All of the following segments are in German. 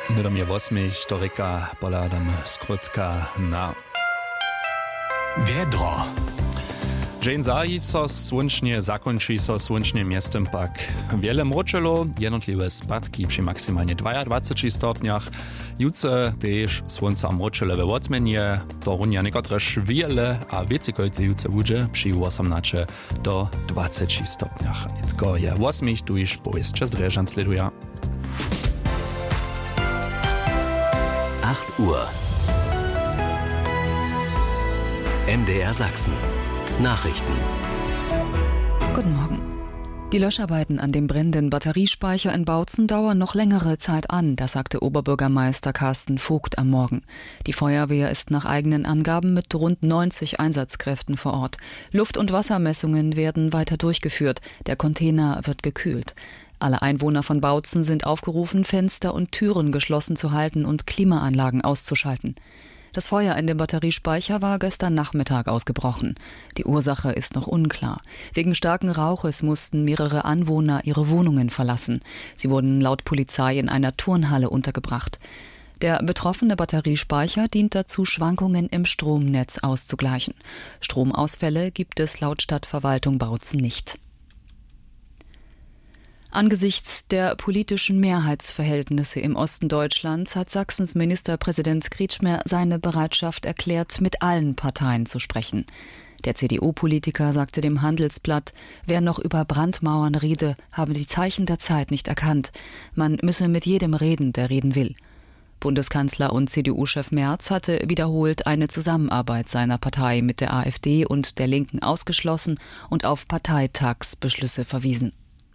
Nie do mnie 8, do Rika, Boladam, Skrutka, na. Wiedro. Dzień zaji so słoncznie, zakończy so słoncznie miastem pak. Wiele mroczelo, jednotliwe spadki przy maksymalnie 22 stopniach. Jutro też słońca mroczele we odmienie, to runia niekotreż wiele, a więcej kojte jutro będzie przy 18 do 20 stopniach. Tylko je 8, tu już powiedz czas dreżan sleduje. 8 Uhr. MDR Sachsen. Nachrichten. Guten Morgen. Die Löscharbeiten an dem brennenden Batteriespeicher in Bautzen dauern noch längere Zeit an, das sagte Oberbürgermeister Carsten Vogt am Morgen. Die Feuerwehr ist nach eigenen Angaben mit rund 90 Einsatzkräften vor Ort. Luft- und Wassermessungen werden weiter durchgeführt. Der Container wird gekühlt. Alle Einwohner von Bautzen sind aufgerufen, Fenster und Türen geschlossen zu halten und Klimaanlagen auszuschalten. Das Feuer in dem Batteriespeicher war gestern Nachmittag ausgebrochen. Die Ursache ist noch unklar. Wegen starken Rauches mussten mehrere Anwohner ihre Wohnungen verlassen. Sie wurden laut Polizei in einer Turnhalle untergebracht. Der betroffene Batteriespeicher dient dazu, Schwankungen im Stromnetz auszugleichen. Stromausfälle gibt es laut Stadtverwaltung Bautzen nicht. Angesichts der politischen Mehrheitsverhältnisse im Osten Deutschlands hat Sachsens Ministerpräsident Kretschmer seine Bereitschaft erklärt, mit allen Parteien zu sprechen. Der CDU-Politiker sagte dem Handelsblatt, wer noch über Brandmauern rede, habe die Zeichen der Zeit nicht erkannt. Man müsse mit jedem reden, der reden will. Bundeskanzler und CDU-Chef Merz hatte wiederholt eine Zusammenarbeit seiner Partei mit der AfD und der Linken ausgeschlossen und auf Parteitagsbeschlüsse verwiesen.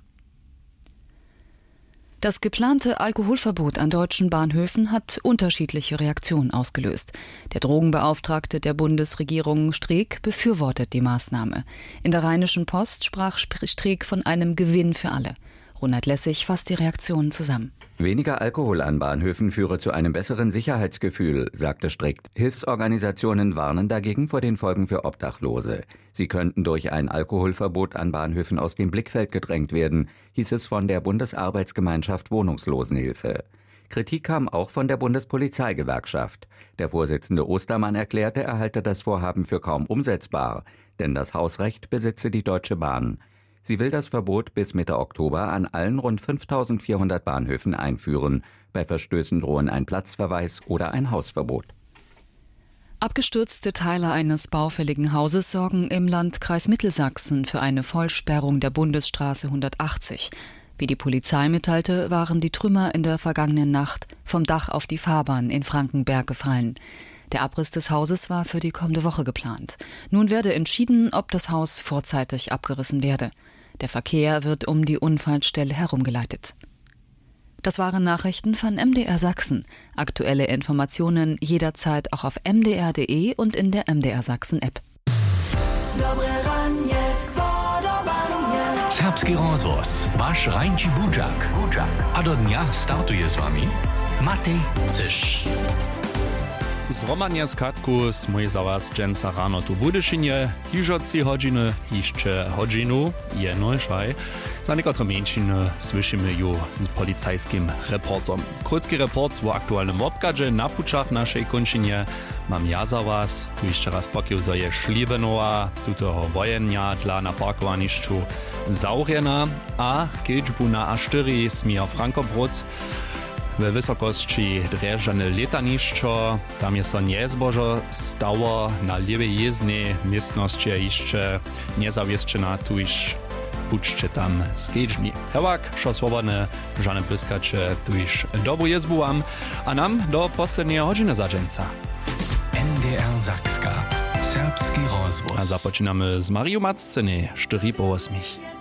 Das geplante Alkoholverbot an deutschen Bahnhöfen hat unterschiedliche Reaktionen ausgelöst. Der Drogenbeauftragte der Bundesregierung Streeck befürwortet die Maßnahme. In der Rheinischen Post sprach Streeck von einem Gewinn für alle. Ronald Lessig fasst die Reaktionen zusammen. Weniger Alkohol an Bahnhöfen führe zu einem besseren Sicherheitsgefühl, sagte Streeck. Hilfsorganisationen warnen dagegen vor den Folgen für Obdachlose. Sie könnten durch ein Alkoholverbot an Bahnhöfen aus dem Blickfeld gedrängt werden, hieß es von der Bundesarbeitsgemeinschaft Wohnungslosenhilfe. Kritik kam auch von der Bundespolizeigewerkschaft. Der Vorsitzende Ostermann erklärte, er halte das Vorhaben für kaum umsetzbar, denn das Hausrecht besitze die Deutsche Bahn. Sie will das Verbot bis Mitte Oktober an allen rund 5.400 Bahnhöfen einführen. Bei Verstößen drohen ein Platzverweis oder ein Hausverbot. Abgestürzte Teile eines baufälligen Hauses sorgen im Landkreis Mittelsachsen für eine Vollsperrung der Bundesstraße 180. Wie die Polizei mitteilte, waren die Trümmer in der vergangenen Nacht vom Dach auf die Fahrbahn in Frankenberg gefallen. Der Abriss des Hauses war für die kommende Woche geplant. Nun werde entschieden, ob das Haus vorzeitig abgerissen werde. Der Verkehr wird um die Unfallstelle herumgeleitet. Das waren Nachrichten von MDR Sachsen. Aktuelle Informationen jederzeit auch auf mdr.de und in der MDR Sachsen App. Serbski rozvoz, vaš Rajnči Budžak. A do dnia startuje s vami Matej Cyš. Z Romania z Katku sme za vás dženca ráno tu Budyšinie, hižoci hodiny, hišče hodinu, jednošaj. Za niekotre menšiny slyšíme ju s policajským reportom. Krótki report o aktuálnym obkadže na pučach našej končinie mám ja za vás. Tu ešte raz pokiaľ zo je Šlibenova, tutoho vojenia tla na parkovanišću Zaurjena a keďžbu na A4 smier Frankobrod. We wysokości dreżane letaniszczo, tam jest on niezbożo stało na lewej jezdnej miestności jeszcze niezawieszczona, tu już puczcie tam skedźni. Hewak, šo swobodne, żane pyskacze, tu już dobu jezbu wam, a nam do posledniej godziny za dżęca. MDR Sakska. Serbski rozvoz. A zapoczynamy z Marią Maccyny, 4:08.